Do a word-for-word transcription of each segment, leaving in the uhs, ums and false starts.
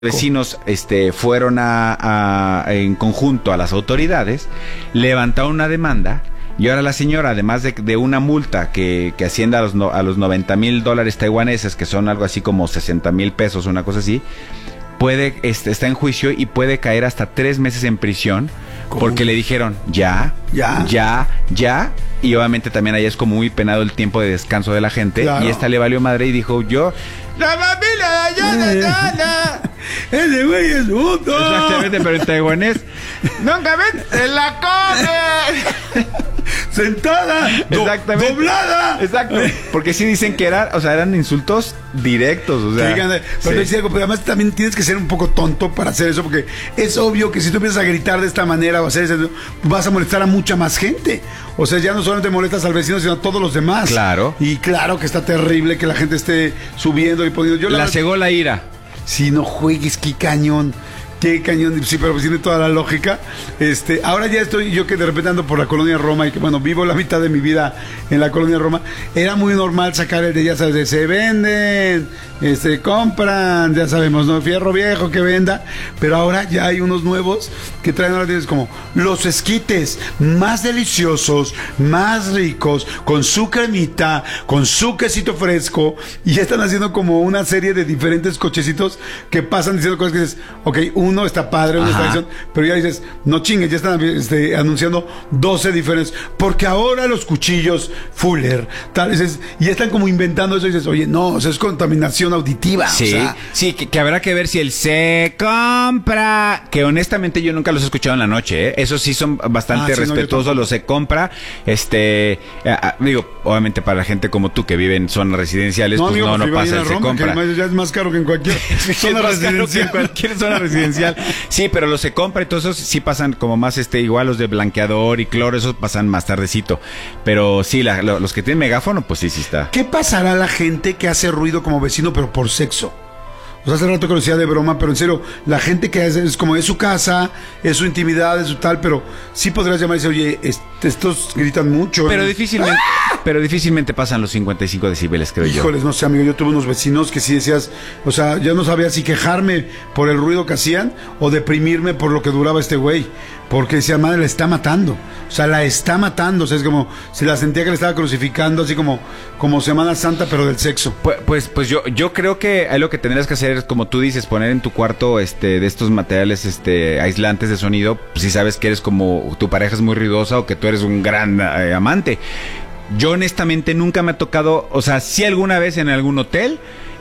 Vecinos este, fueron a, a, en conjunto a las autoridades, levantaron una demanda y ahora la señora, además de, de una multa que, que asciende a los, no, a los noventa mil dólares taiwaneses, que son algo así como sesenta mil pesos, una cosa así, puede este, está en juicio y puede caer hasta tres meses en prisión. ¿Cómo? Porque le dijeron ya, ya, ya, ya. Y obviamente también ahí es como muy penado el tiempo de descanso de la gente. Claro. Y esta le valió madre y dijo, yo... ¡La familia de Ayala! ¡Ese güey es puto! Exactamente, pero en taiwanés... ¡Nunca ven! ¡Se la come! ¡Sentada! Exactamente. Do, ¡Doblada! Exacto. Porque sí dicen que eran, o sea, eran insultos directos, o sea... Digan, pero sí. Te decía algo, pero además también tienes que ser un poco tonto para hacer eso, porque es obvio que si tú empiezas a gritar de esta manera o hacer eso, vas a molestar a mucha más gente. O sea, ya no solamente molestas al vecino, sino a todos los demás. Claro. Y claro que está terrible que la gente esté subiendo y poniendo... Yo la, la cegó la ira. Si no juegues, qué cañón. Qué cañón, sí, pero pues tiene toda la lógica. Este, ahora ya estoy, yo que de repente ando por la colonia Roma y que bueno, vivo la mitad de mi vida en la colonia Roma, era muy normal sacar el de, ya sabes, de se venden, este, compran, ya sabemos, ¿no? Fierro viejo que venda, pero ahora ya hay unos nuevos que traen, ahora tienes como los esquites más deliciosos, más ricos, con su cremita, con su quesito fresco, y ya están haciendo como una serie de diferentes cochecitos que pasan diciendo cosas que dices, ok, un uno está padre, una tradición, pero ya dices, no chingues, ya están este, anunciando doce diferentes, porque ahora los cuchillos Fuller, tal, dices, y ya están como inventando eso, y dices, oye, no, o sea, es contaminación auditiva. Sí, o sea, sí, que, que habrá que ver si el se compra, que honestamente yo nunca los he escuchado en la noche, ¿eh? Esos sí son bastante ah, sí, respetuosos, no, los se compra, este, eh, digo, obviamente para la gente como tú que vive en zonas residenciales, no, pues amigo, no, no pasa el se Roma, compra. Que ya es más caro que en cualquier zona residencial. En cualquier zona residencial. Sí, pero los se compra y todos esos sí pasan como más este igual los de blanqueador y cloro, esos pasan más tardecito. Pero sí, la, lo, los que tienen megáfono, pues sí, sí está. ¿Qué pasará a la gente que hace ruido como vecino pero por sexo? O sea, hace rato que lo decía de broma, pero en serio, la gente que es, es como es su casa, es su intimidad, es su tal, pero sí podrías llamar y decir, oye, est- estos gritan mucho. Pero ¿eh? difícilmente, ¡ah! pero difícilmente pasan los cincuenta y cinco decibeles, creo Híjoles, yo. Híjoles, no sé, amigo, yo tuve unos vecinos que sí decías, o sea, ya no sabía si quejarme por el ruido que hacían o deprimirme por lo que duraba este güey. Porque decía, madre, la está matando. O sea, la está matando. O sea, es como, se la sentía que le estaba crucificando, así como, como Semana Santa, pero del sexo. Pues, pues, pues yo, yo creo que lo que tendrías que hacer es, como tú dices, poner en tu cuarto, este, de estos materiales, este, aislantes de sonido, pues, si sabes que eres como, tu pareja es muy ruidosa o que tú eres un gran eh, amante. Yo honestamente nunca me ha tocado, o sea, sí alguna vez en algún hotel,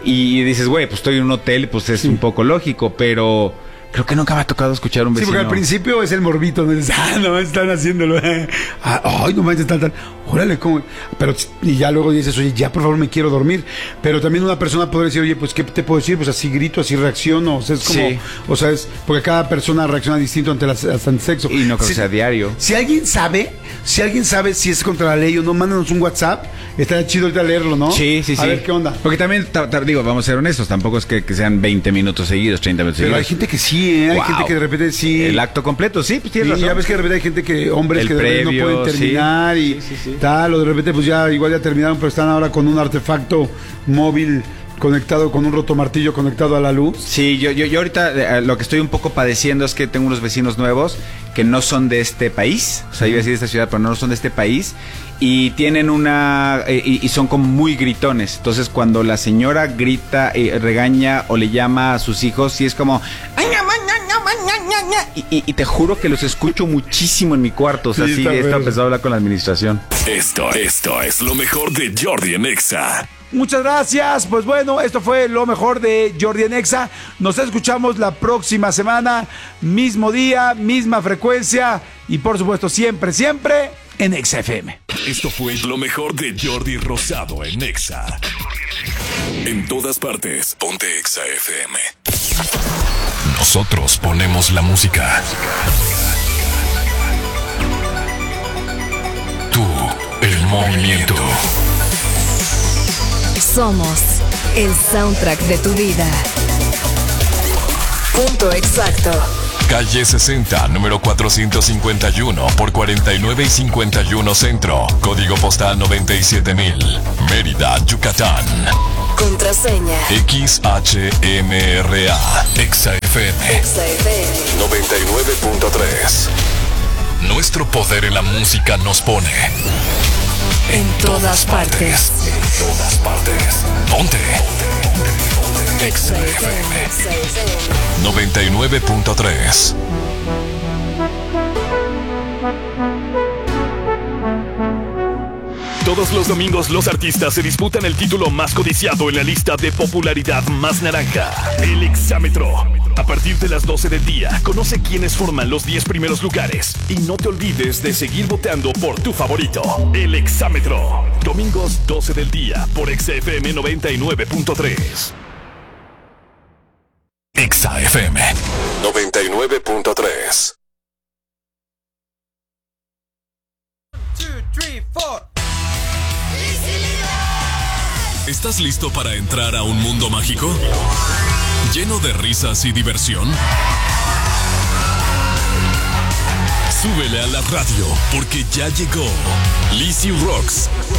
y dices, güey, pues estoy en un hotel, pues es sí. un poco lógico, pero... Creo que nunca me ha tocado escuchar un vecino. Sí, porque al principio es el morbito, ¿no? Dices, ah, no, están haciéndolo. Ah, ay, no manches, tal, tal. Órale, ¿cómo? Pero, y ya luego dices, oye, ya por favor me quiero dormir. Pero también una persona podría decir, oye, pues, ¿qué te puedo decir? Pues así grito, así reacciono. O sea, es como, sí. o sea, es, porque cada persona reacciona distinto ante, las, ante el sexo. Y no creo si, que sea diario. Si alguien sabe, si alguien sabe si es contra la ley o no, mándanos un WhatsApp. Estaría chido ahorita leerlo, ¿no? Sí, sí, sí. A ver qué onda. Porque también, ta, ta, digo, vamos a ser honestos, tampoco es que, que sean veinte minutos seguidos, treinta minutos Pero seguidos. hay gente que sí, ¿eh? Hay wow. gente que de repente sí. El acto completo, sí, pues tienes sí, razón. Ya ves que de repente hay gente que, hombres el que de previo, repente no pueden terminar sí. y sí, sí, sí. tal, o de repente pues ya igual ya terminaron, pero están ahora con un artefacto móvil conectado con un rotomartillo conectado a la luz. Sí, yo, yo, yo ahorita eh, lo que estoy un poco padeciendo es que tengo unos vecinos nuevos que no son de este país, o sea, iba a decir de esta ciudad, pero no son de este país, y tienen una, eh, y, y son como muy gritones. Entonces cuando la señora grita, eh, regaña o le llama a sus hijos, sí es como... Y, y, y te juro que los escucho muchísimo en mi cuarto, o sea, sí, sí he empezado a hablar con la administración. Esto, esto es lo mejor de Jordi en Exa. Muchas gracias, pues bueno, esto fue lo mejor de Jordi en Exa. Nos escuchamos la próxima semana, mismo día, misma frecuencia y por supuesto siempre, siempre en Exa F M. Esto fue lo mejor de Jordi Rosado en Exa. En todas partes, ponte Exa F M. Nosotros ponemos la música. Tú, el movimiento. Somos el soundtrack de tu vida. Punto exacto. Calle sesenta, número cuatrocientos cincuenta y uno por cuarenta y nueve y cincuenta y uno Centro. Código postal noventa y siete mil. Mérida, Yucatán. Contraseña. X H M R A. Exa F M. Exa F M. noventa y nueve punto tres. Nuestro poder en la música nos pone En todas partes. En todas partes. Ponte. Exa F M. Exa F M. noventa y nueve punto tres. Todos los domingos los artistas se disputan el título más codiciado en la lista de popularidad más naranja, el Exámetro. A partir de las doce del día, conoce quiénes forman los diez primeros lugares y no te olvides de seguir votando por tu favorito, el Exámetro. Domingos doce del día por Exa F M noventa y nueve punto tres. Exa F M noventa y nueve punto tres. ¿Estás listo para entrar a un mundo mágico? ¿Lleno de risas y diversión? Súbele a la radio porque ya llegó Lizzy Rocks